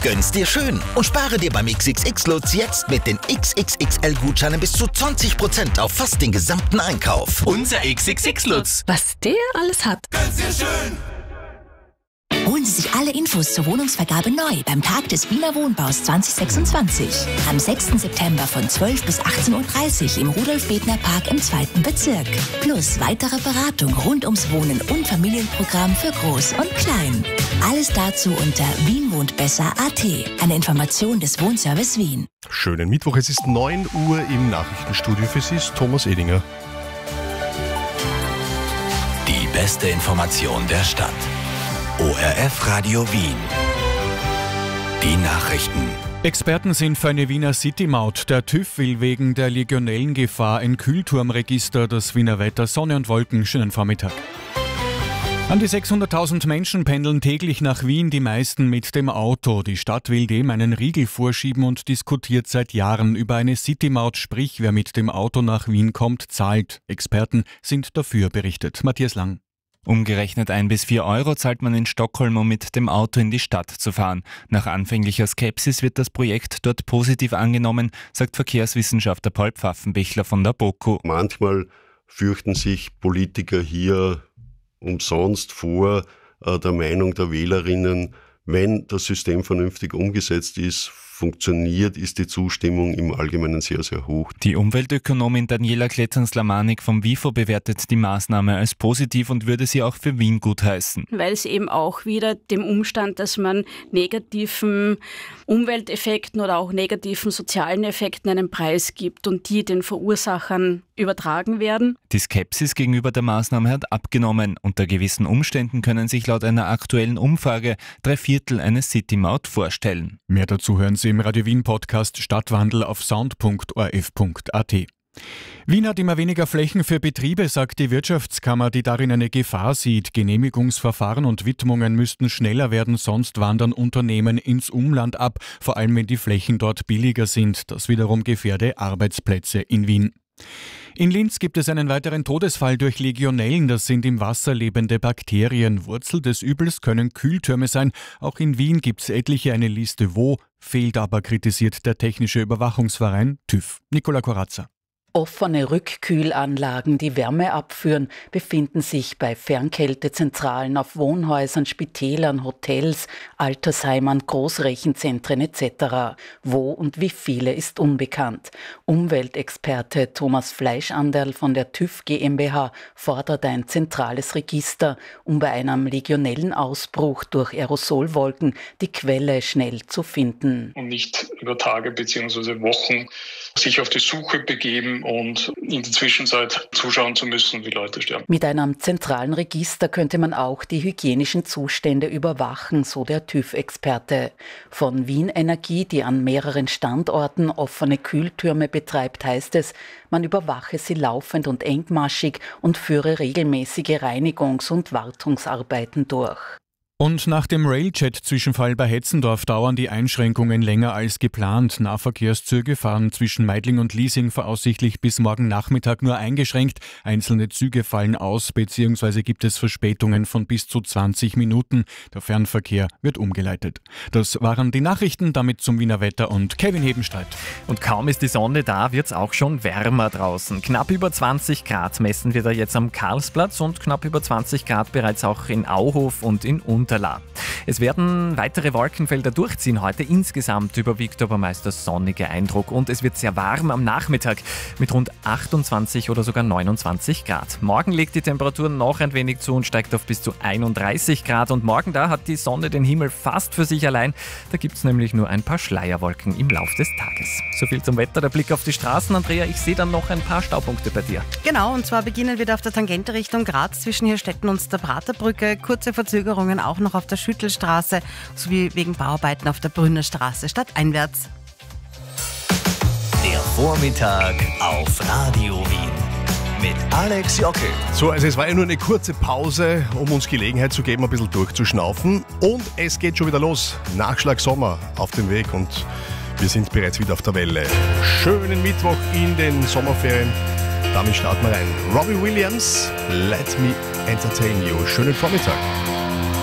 Gönn's dir schön und spare dir beim XXX-Lutz jetzt mit den XXXL-Gutscheinen bis zu 20% auf fast den gesamten Einkauf. Unser XXX-Lutz. Was der alles hat. Gönn's dir schön. Holen Sie sich alle Infos zur Wohnungsvergabe neu beim Tag des Wiener Wohnbaus 2026. Am 6. September von 12 bis 18.30 Uhr im Rudolf-Bethner-Park im 2. Bezirk. Plus weitere Beratung rund ums Wohnen und Familienprogramm für Groß und Klein. Alles dazu unter wienwohntbesser.at. Eine Information des Wohnservice Wien. Schönen Mittwoch, es ist 9 Uhr im Nachrichtenstudio. Für Sie ist Thomas Edinger. Die beste Information der Stadt. ORF Radio Wien. Die Nachrichten. Experten sind für eine Wiener City-Maut. Der TÜV will wegen der Legionellengefahr ein Kühlturmregister. Das Wiener Wetter, Sonne und Wolken. Schönen Vormittag. An die 600.000 Menschen pendeln täglich nach Wien, die meisten mit dem Auto. Die Stadt will dem einen Riegel vorschieben und diskutiert seit Jahren über eine City-Maut, sprich wer mit dem Auto nach Wien kommt, zahlt. Experten sind dafür, berichtet Matthias Lang. Umgerechnet 1 bis 4 Euro zahlt man in Stockholm, um mit dem Auto in die Stadt zu fahren. Nach anfänglicher Skepsis wird das Projekt dort positiv angenommen, sagt Verkehrswissenschaftler Paul Pfaffenbichler von der BOKU. Manchmal fürchten sich Politiker hier umsonst vor der Meinung der Wählerinnen. Wenn das System vernünftig umgesetzt ist, funktioniert, ist die Zustimmung im Allgemeinen sehr, sehr hoch. Die Umweltökonomin Daniela Klettern-Slamanik vom WIFO bewertet die Maßnahme als positiv und würde sie auch für Wien gutheißen. Weil es eben auch wieder dem Umstand, dass man negativen Umwelteffekten oder auch negativen sozialen Effekten einen Preis gibt und die den Verursachern übertragen werden. Die Skepsis gegenüber der Maßnahme hat abgenommen. Unter gewissen Umständen können sich laut einer aktuellen Umfrage 3/4 eine City-Maut vorstellen. Mehr dazu hören Sie im Radio Wien Podcast Stadtwandel auf sound.orf.at. Wien hat immer weniger Flächen für Betriebe, sagt die Wirtschaftskammer, die darin eine Gefahr sieht. Genehmigungsverfahren und Widmungen müssten schneller werden, sonst wandern Unternehmen ins Umland ab, vor allem wenn die Flächen dort billiger sind. Das wiederum gefährde Arbeitsplätze in Wien. In Linz gibt es einen weiteren Todesfall durch Legionellen. Das sind im Wasser lebende Bakterien. Wurzel des Übels können Kühltürme sein. Auch in Wien gibt es etliche, eine Liste wo, fehlt aber, kritisiert der Technische Überwachungsverein TÜV. Nicola Corazza. Offene Rückkühlanlagen, die Wärme abführen, befinden sich bei Fernkältezentralen auf Wohnhäusern, Spitälern, Hotels, Altersheimen, Großrechenzentren etc. Wo und wie viele ist unbekannt. Umweltexperte Thomas Fleischanderl von der TÜV GmbH fordert ein zentrales Register, um bei einem Legionellenausbruch durch Aerosolwolken die Quelle schnell zu finden. Und nicht über Tage bzw. Wochen sich auf die Suche begeben und in der Zwischenzeit zuschauen zu müssen, wie Leute sterben. Mit einem zentralen Register könnte man auch die hygienischen Zustände überwachen, so der TÜV-Experte. Von Wien Energie, die an mehreren Standorten offene Kühltürme betreibt, heißt es, man überwache sie laufend und engmaschig und führe regelmäßige Reinigungs- und Wartungsarbeiten durch. Und nach dem Railjet-Zwischenfall bei Hetzendorf dauern die Einschränkungen länger als geplant. Nahverkehrszüge fahren zwischen Meidling und Liesing voraussichtlich bis morgen Nachmittag nur eingeschränkt. Einzelne Züge fallen aus bzw. gibt es Verspätungen von bis zu 20 Minuten. Der Fernverkehr wird umgeleitet. Das waren die Nachrichten, damit zum Wiener Wetter und Kevin Hebenstreit. Und kaum ist die Sonne da, wird es auch schon wärmer draußen. Knapp über 20 Grad messen wir da jetzt am Karlsplatz und knapp über 20 Grad bereits auch in Auhof und in Unterla. Es werden weitere Wolkenfelder durchziehen heute. Insgesamt überwiegt aber meist der sonnige Eindruck und es wird sehr warm am Nachmittag mit rund 28 oder sogar 29 Grad. Morgen legt die Temperatur noch ein wenig zu und steigt auf bis zu 31 Grad und morgen da hat die Sonne den Himmel fast für sich allein. Da gibt es nämlich nur ein paar Schleierwolken im Lauf des Tages. So viel zum Wetter, der Blick auf die Straßen. Andrea, ich sehe dann noch ein paar Staupunkte bei dir. Genau, und zwar beginnen wir auf der Tangente Richtung Graz zwischen Hirstetten und der Praterbrücke. Kurze Verzögerungen auch noch auf der Schüttelstraße sowie wegen Bauarbeiten auf der Brünner Straße stadteinwärts. Der Vormittag auf Radio Wien mit Alex Jockel. So, also es war ja nur eine kurze Pause, um uns Gelegenheit zu geben, ein bisschen durchzuschnaufen. Und es geht schon wieder los. Nachschlag Sommer auf dem Weg und wir sind bereits wieder auf der Welle. Schönen Mittwoch in den Sommerferien. Damit starten wir rein. Robbie Williams, Let Me Entertain You. Schönen Vormittag.